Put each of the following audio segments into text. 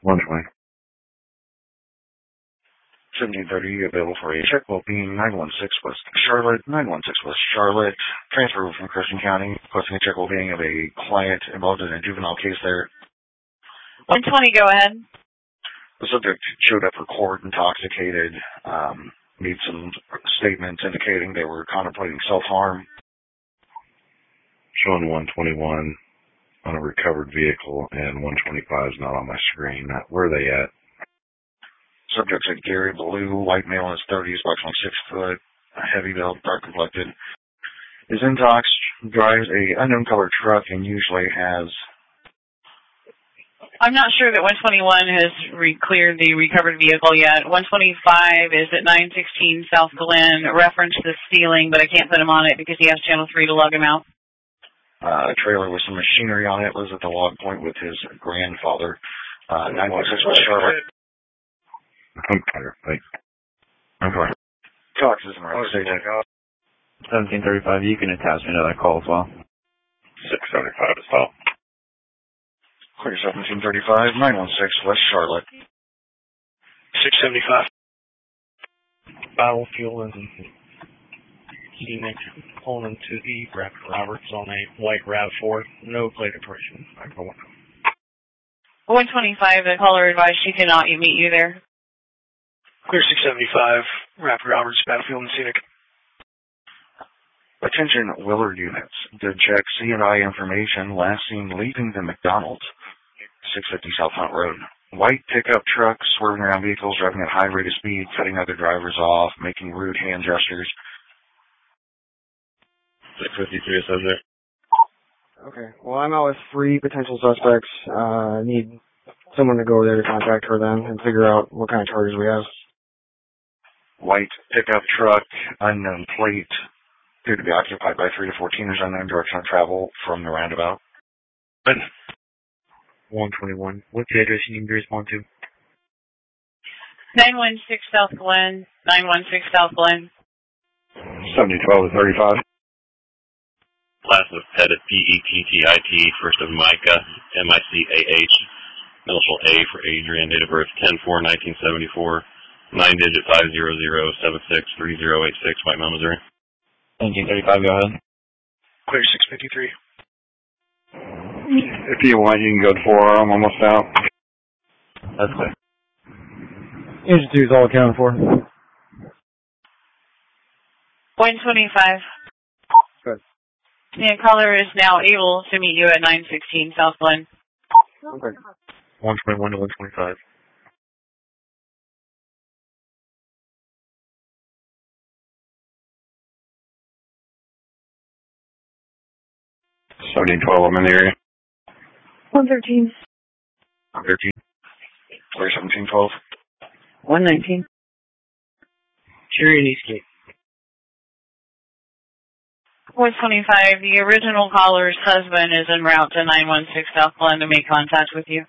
120. 1730, available for a check will be 916 West Charlotte, 916 West Charlotte. Transfer from Christian County, requesting a check will being of a client involved in a juvenile case there. 120, go ahead. The subject showed up for court intoxicated, made some statements indicating they were contemplating self-harm. Showing 121 on a recovered vehicle, and 125 is not on my screen. Where are they at? Subject's a Gary Blue, white male in his 30s, approximately 6 foot, heavy built, dark complected. Is intox, drives a unknown colored truck, and usually has... I'm not sure that 121 has cleared the recovered vehicle yet. 125 is at 916 South Glen. Reference the stealing, but I can't put him on it because he has Channel 3 to log him out. A trailer with some machinery on it was at the log point with his grandfather. 916 West Charlotte. I'm clear. Thanks. I'm clear. Cox is in the right station. 1735, you can attach me to that call as well. 675 as well. Clear 1735, 916 West Charlotte. 675. Battlefield and Phoenix pulling into the Rapid Roberts on a white RAV4. No plate operation. 125, the caller advised she cannot meet you there. Clear 675, Rapid Roberts, Battlefield and Scenic. Attention Willard units. Did check C&I information last seen leaving the McDonald's. 650 South Hunt Road. White pickup truck swerving around vehicles, driving at high rate of speed, cutting other drivers off, making rude hand gestures. 653 subject. Okay. Well, I'm out with 3 potential suspects. Need someone to go over there to contact her then and figure out what kind of charges we have. White pickup truck, unknown plate, appeared to be occupied by 3 to 14ers, unknown direction of travel from the roundabout. 121. What's the address you need to respond to? 916 South Glen. 916 South Glen. 7012 to 35. Last of Pettit, P-E-T-T-I-T, first of Micah, M-I-C-A-H, initial A for Adrian, date of birth 10/4/1974, 9-digit 500763086, White Mountain, Missouri. 1735, go ahead. Clear 653. If you want, you can go to 4. I'm almost out. That's clear. Engine 2 is all accounted for. 125. Good. The caller is now able to meet you at 916 South Glen. Okay. 121 to 125. 1712, I'm in the area. 113. 13. Clear 1712. 119. Chariot Eastgate. 125. The original caller's husband is en route to 916 South Glen to make contact with you.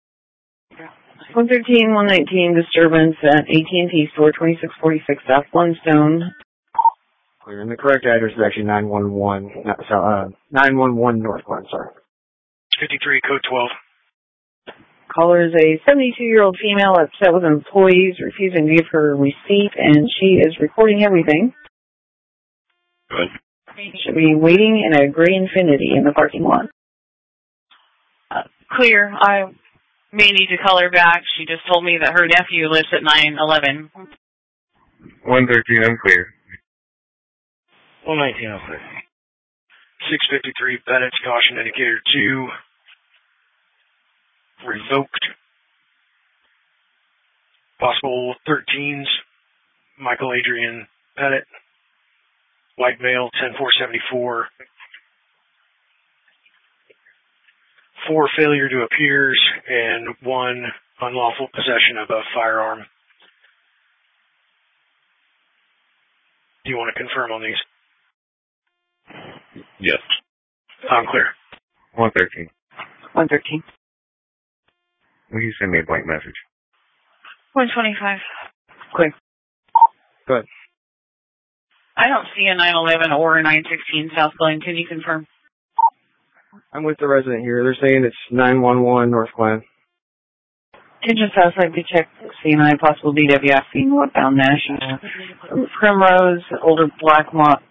113, 119, disturbance at AT&T store, 2646 South Blundstone. Clear. And the correct address is actually 911, 911 North Glen, sorry. 53, code 12. Caller is a 72-year-old female upset with employees refusing to give her a receipt, and she is recording everything. Good. Should be waiting in a gray Infiniti in the parking lot. Clear. I may need to call her back. She just told me that her nephew lives at 911. 113, I'm clear. 119, I'm clear. 653, Bennett's caution indicator 2. Revoked. Possible 13s. Michael Adrian Pettit. White male, 10-4-74. 4 failure to appears, and 1 unlawful possession of a firearm. Do you want to confirm on these? Yes. I'm clear. 113. 113. Will you send me a blank message? 125. Clear. Good. I don't see a 911 or a 916 South Glen. Can you confirm? I'm with the resident here. They're saying it's 911 North Glen. Attention suspect, be checked, C&I, possible DWIC, northbound National. Primrose, older black model.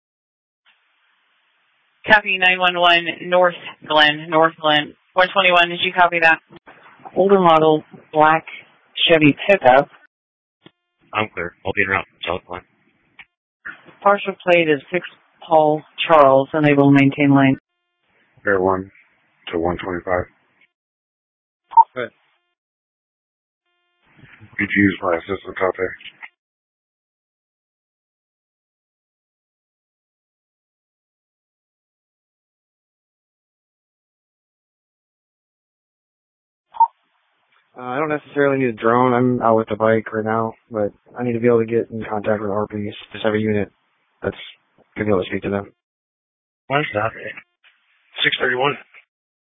Copy 911, North Glen. 121, did you copy that? Older model, black Chevy pickup. I'm clear. I'll be around South Glen. Partial plate is 6 Paul Charles, unable to maintain lane. Air 1 to 125. Good. Could you use my assistance out there? I don't necessarily need a drone. I'm out with the bike right now, but I need to be able to get in contact with RPs. Just have a unit that's going to be able to speak to them. Where's that? 631.